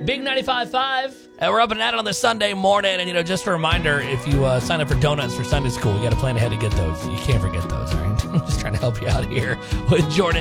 Big 95.5. And we're up and at it on this Sunday morning. And, just a reminder, if you sign up for donuts for Sunday school, you got to plan ahead to get those. You can't forget those, all right? I'm just trying to help you out here with Jordan.